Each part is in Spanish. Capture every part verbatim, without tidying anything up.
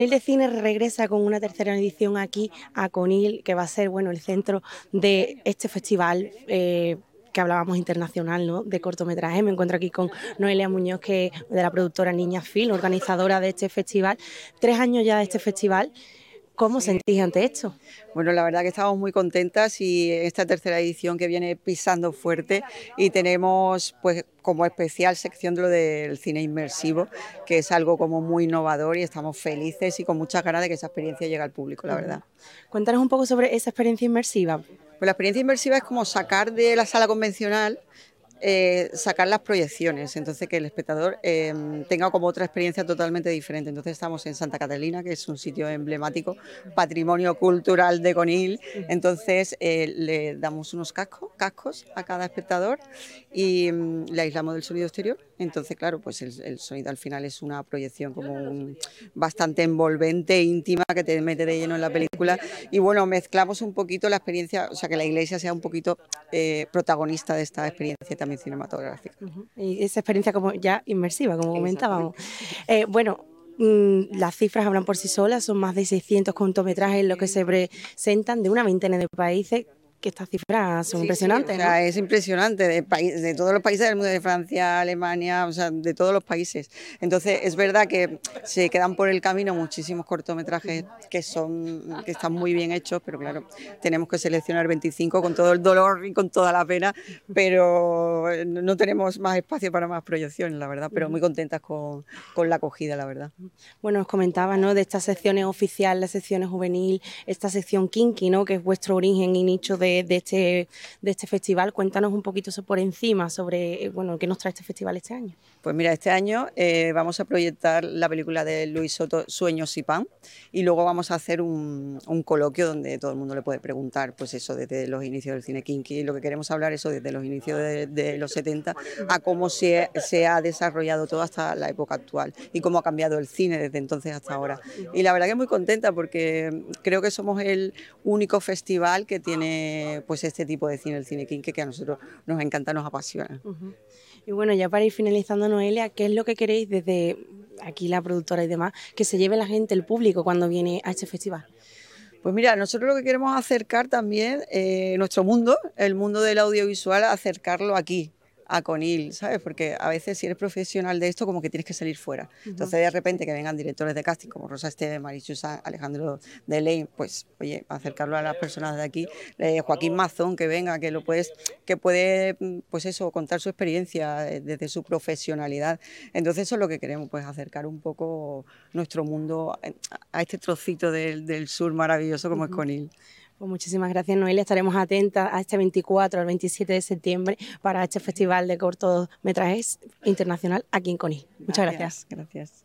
El de Cine regresa con una tercera edición aquí a Conil, que va a ser bueno el centro de este festival eh, que hablábamos internacional, ¿no?, de cortometraje. Me encuentro aquí con Noelia Muñoz, que es de la productora Niña Film, organizadora de este festival. Tres años ya de este festival. ¿Cómo sentís ante esto? Bueno, la verdad que estamos muy contentas y esta tercera edición que viene pisando fuerte, y tenemos pues como especial sección de lo del cine inmersivo, que es algo como muy innovador, y estamos felices y con muchas ganas de que esa experiencia llegue al público, la verdad. Cuéntanos un poco sobre esa experiencia inmersiva. Pues la experiencia inmersiva es como sacar de la sala convencional, Eh, sacar las proyecciones, entonces que el espectador eh, tenga como otra experiencia totalmente diferente. Entonces estamos en Santa Catalina, que es un sitio emblemático, patrimonio cultural de Conil. Entonces eh, le damos unos cascos, cascos a cada espectador y mm, le aislamos del sonido exterior. Entonces, claro, pues el, el sonido al final es una proyección como un, bastante envolvente, íntima, que te mete de lleno en la película. Y bueno, mezclamos un poquito la experiencia, o sea, que la iglesia sea un poquito eh, protagonista de esta experiencia también cinematográfica. Uh-huh. Y esa experiencia como ya inmersiva, como comentábamos. Eh, bueno, mmm, las cifras hablan por sí solas, son más de seiscientos cortometrajes los que se presentan de una veintena de países, que estas cifras son sí, impresionantes. Sí, o sea, ¿no? Es impresionante, de, país, de todos los países del mundo, de Francia, Alemania, o sea, de todos los países. Entonces, es verdad que se quedan por el camino muchísimos cortometrajes que son que están muy bien hechos, pero claro, tenemos que seleccionar veinticinco con todo el dolor y con toda la pena, pero no tenemos más espacio para más proyecciones, la verdad, pero muy contentas con, con la acogida, la verdad. Bueno, os comentaba, ¿no?, de estas secciones oficiales, las secciones juvenil, esta sección kinky, ¿no?, que es vuestro origen y nicho de De, este, de este festival. Cuéntanos un poquito por encima sobre, bueno, qué nos trae este festival este año. Pues mira, este año eh, vamos a proyectar la película de Luis Soto, Sueños y Pan, y luego vamos a hacer un, un coloquio donde todo el mundo le puede preguntar, pues eso, desde los inicios del cine kinky. Lo que queremos hablar es eso, desde los inicios de, de los setenta a cómo se, se ha desarrollado todo hasta la época actual y cómo ha cambiado el cine desde entonces hasta ahora. Y la verdad que muy contenta porque creo que somos el único festival que tiene pues este tipo de cine, el cine kinky, que a nosotros nos encanta, nos apasiona. Uh-huh. Y bueno, ya para ir finalizando, Noelia, ¿qué es lo que queréis desde aquí, la productora y demás, que se lleve la gente, el público, cuando viene a este festival? Pues mira, nosotros lo que queremos es acercar también eh, nuestro mundo, el mundo del audiovisual, acercarlo aquí, a Conil, ¿sabes? Porque a veces si eres profesional de esto, como que tienes que salir fuera. Uh-huh. Entonces, de repente, que vengan directores de casting como Rosa Esteve, Marichu Sanz, Alejandro Delein, pues, oye, acercarlo a las personas de aquí. Eh, Joaquín Mazón, que venga, que lo puedes, que puede, pues eso, contar su experiencia desde su profesionalidad. Entonces, eso es lo que queremos, pues, acercar un poco nuestro mundo a este trocito del, del sur maravilloso como uh-huh. es Conil. Pues muchísimas gracias, Noelia. Estaremos atentas a este veinticuatro al veintisiete de septiembre para este Festival de Cortometrajes Internacional aquí en Conil. Muchas gracias. Gracias. gracias.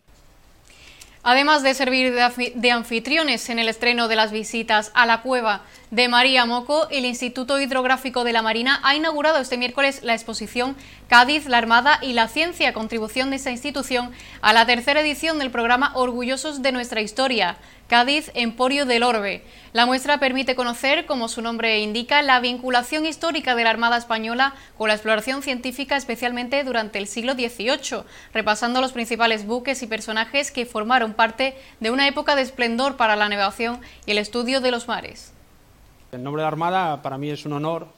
Además de servir de anfitriones en el estreno de las visitas a la cueva de María Moco, el Instituto Hidrográfico de la Marina ha inaugurado este miércoles la exposición Cádiz, la Armada y la Ciencia, contribución de esta institución a la tercera edición del programa Orgullosos de nuestra historia, Cádiz, Emporio del Orbe. La muestra permite conocer, como su nombre indica, la vinculación histórica de la Armada Española con la exploración científica, especialmente durante el siglo dieciocho, repasando los principales buques y personajes que formaron parte de una época de esplendor para la navegación y el estudio de los mares. En nombre de la Armada, para mí es un honor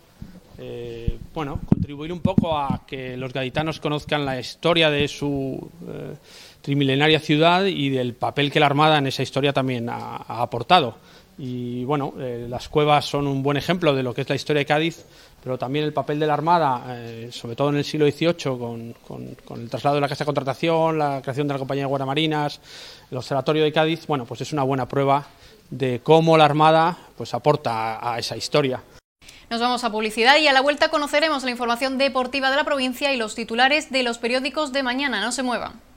eh, bueno, contribuir un poco a que los gaditanos conozcan la historia de su eh, trimilenaria ciudad y del papel que la Armada en esa historia también ha, ha aportado. Y bueno, eh, las cuevas son un buen ejemplo de lo que es la historia de Cádiz, pero también el papel de la Armada, eh, sobre todo en el siglo dieciocho, con, con, con el traslado de la Casa de Contratación, la creación de la Compañía de Guardiamarinas, el Observatorio de Cádiz, bueno, pues es una buena prueba de cómo la Armada pues aporta a, a esa historia. Nos vamos a publicidad y a la vuelta conoceremos la información deportiva de la provincia y los titulares de los periódicos de mañana. No se muevan.